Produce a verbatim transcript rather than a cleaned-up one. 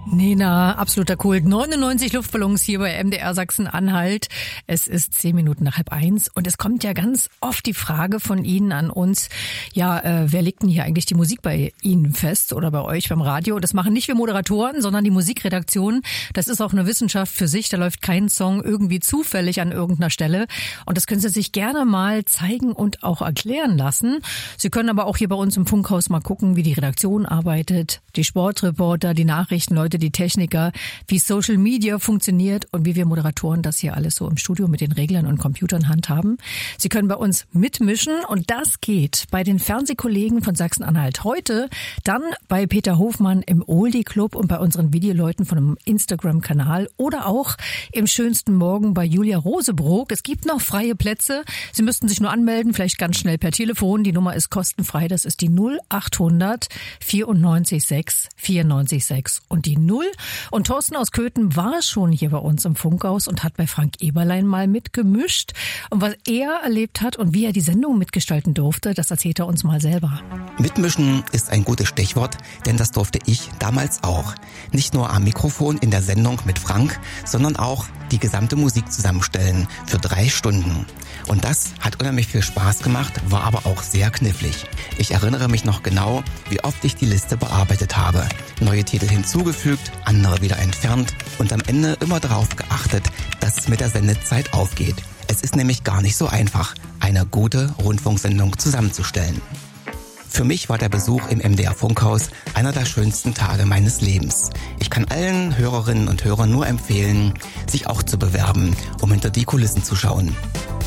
Nena, absoluter Kult. neunundneunzig Luftballons hier bei M D R Sachsen-Anhalt. Es ist zehn Minuten nach halb eins und es kommt ja ganz oft die Frage von Ihnen an uns, ja, äh, wer legt denn hier eigentlich die Musik bei Ihnen fest oder bei euch beim Radio? Das machen nicht wir Moderatoren, sondern die Musikredaktion. Das ist auch eine Wissenschaft für sich. Da läuft kein Song irgendwie zufällig an irgendeiner Stelle. Und das können Sie sich gerne mal zeigen und auch erklären lassen. Sie können aber auch hier bei uns im Funkhaus mal gucken, wie die Redaktion arbeitet, die Sportreporter, die Nachrichtenleute, die Techniker, wie Social Media funktioniert und wie wir Moderatoren das hier alles so im Studio mit den Reglern und Computern handhaben. Sie können bei uns mitmischen und das geht bei den Fernsehkollegen von Sachsen-Anhalt heute, dann bei Peter Hofmann im Oldie Club und bei unseren Videoleuten von einem Instagram-Kanal oder auch im schönsten Morgen bei Julia Rosebrook. Es gibt noch freie Plätze. Sie müssten sich nur anmelden, vielleicht ganz schnell per Telefon. Die Nummer ist kostenfrei. Das ist die null achthundert vierundneunzig sechs vierundneunzig sechs und die null. Und Thorsten aus Köthen war schon hier bei uns im Funkhaus und hat bei Frank Eberlein mal mitgemischt. Und was er erlebt hat und wie er die Sendung mitgestalten durfte, das erzählt er uns mal selber. Mitmischen ist ein gutes Stichwort, denn das durfte ich damals auch. Nicht nur am Mikrofon in der Sendung mit Frank, sondern auch die gesamte Musik zusammenstellen für drei Stunden. Und das hat unheimlich viel Spaß gemacht, war aber auch sehr knifflig. Ich erinnere mich noch genau, wie oft ich die Liste bearbeitet habe. Neue Titel hinzugefügt, andere wieder entfernt und am Ende immer darauf geachtet, dass es mit der Sendezeit aufgeht. Es ist nämlich gar nicht so einfach, eine gute Rundfunksendung zusammenzustellen. Für mich war der Besuch im M D R Funkhaus einer der schönsten Tage meines Lebens. Ich kann allen Hörerinnen und Hörern nur empfehlen, sich auch zu bewerben, um hinter die Kulissen zu schauen.